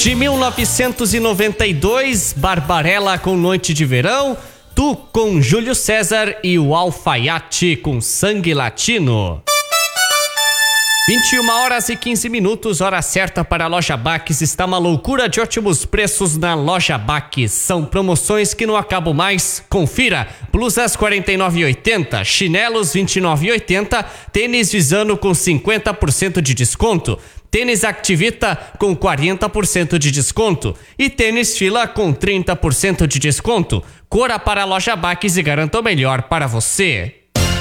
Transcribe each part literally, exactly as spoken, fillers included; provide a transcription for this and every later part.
De mil novecentos e noventa e dois, Barbarella com Noite de Verão, Tu com Júlio César e o Alfaiate com Sangue Latino. vinte e uma horas e quinze minutos, hora certa para a Loja Baques. Está uma loucura de ótimos preços na Loja Baques. São promoções que não acabam mais. Confira: blusas quarenta e nove reais e oitenta centavos, chinelos vinte e nove reais e oitenta centavos, tênis Visano com cinquenta por cento de desconto, tênis Activita com quarenta por cento de desconto e tênis Fila com trinta por cento de desconto. Corra para a Loja Baques e garanta o melhor para você.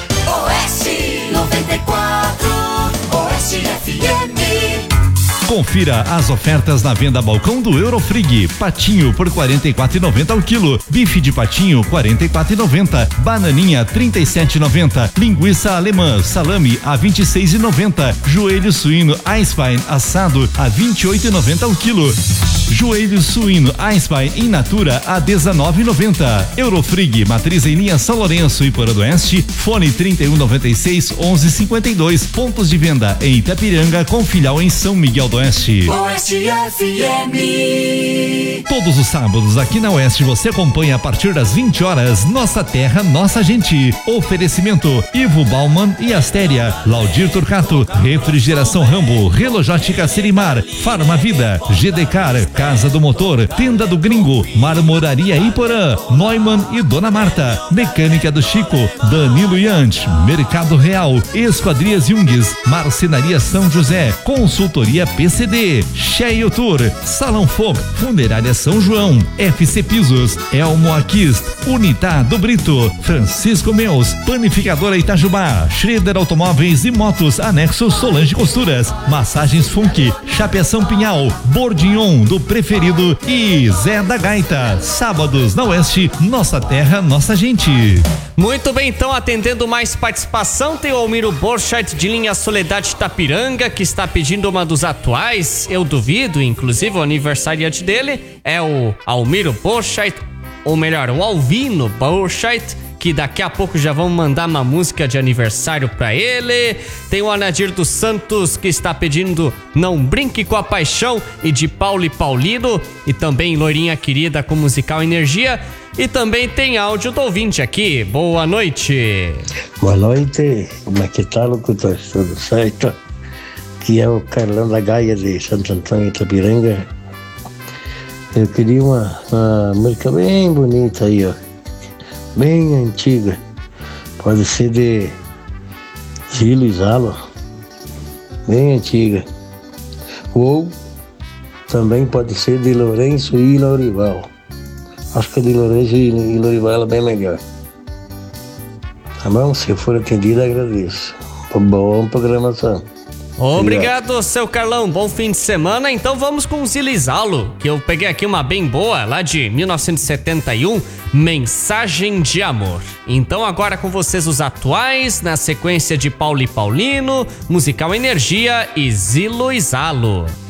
Oeste noventa e quatro, Oeste F M. Confira as ofertas na venda balcão do Eurofrig. Patinho por quarenta e quatro reais e noventa centavos ao quilo. Bife de patinho quarenta e quatro reais e noventa centavos. Bananinha trinta e sete reais e noventa centavos. Linguiça alemã salame a vinte e seis reais e noventa centavos. Joelho suíno Eisbein assado a vinte e oito reais e noventa centavos ao quilo. Joelho suíno Eisbein in natura a dezenove reais e noventa centavos. Eurofrig, matriz em linha São Lourenço e Porã do Oeste. Fone trinta e um noventa e seis, onze cinquenta e dois. Pontos de venda em Itapiranga com filial em São Miguel do Oeste. Oeste F M. Todos os sábados aqui na Oeste você acompanha a partir das vinte horas Nossa Terra, Nossa Gente. Oferecimento Ivo Bauman e Astéria, Laudir Turcato, Refrigeração Rambo, Relojótica Serimar, Farma Vida, G D Car, Casa do Motor, Tenda do Gringo, Marmoraria Iporã, Neumann e Dona Marta, Mecânica do Chico, Danilo Yant, Mercado Real, Esquadrias Jungues, Marcenaria São José, Consultoria P C D, Cheio Tour, Salão Foc, Funerária São João, F C Pisos, Elmo Aquist, Unitado Brito, Francisco Meus, Panificadora Itajubá, Schroeder Automóveis e Motos, Anexo Solange Costuras, Massagens Funk, Chapeação Pinhal, Bordignon do Preferido e Zé da Gaita. Sábados na Oeste, Nossa Terra, Nossa Gente. Muito bem, então, atendendo mais participação, tem o Almiro Borchardt de linha Soledade Tapiranga, que está pedindo uma dos atuais. Eu duvido, inclusive o aniversariante dele é o Almiro Borchardt, ou melhor, o Alvino Borchardt, que daqui a pouco já vamos mandar uma música de aniversário pra ele. Tem o Anadir dos Santos, que está pedindo Não Brinque com a Paixão, e de Paulo e Paulino, e também Loirinha Querida com musical Energia. E também tem áudio do ouvinte aqui. Boa noite. Boa noite, como é que tá, locutor? Tudo certo? Aqui é o Carlão da Gaia de Santo Antônio Itapiranga. Eu queria uma, uma música bem bonita aí, ó, bem antiga. Pode ser de Gilo e Zalo, bem antiga. Ou também pode ser de Lourenço e Lourival. Acho que a de Lourenço e Lourival é bem melhor. Tá bom? Se eu for atendido, agradeço. Boa programação. Obrigado, seu Carlão. Bom fim de semana. Então vamos com o Zilizalo, que eu peguei aqui uma bem boa, lá de mil novecentos e setenta e um, Mensagem de Amor. Então agora com vocês os atuais, na sequência de Paulo e Paulino, musical Energia e Zilo e Zalo.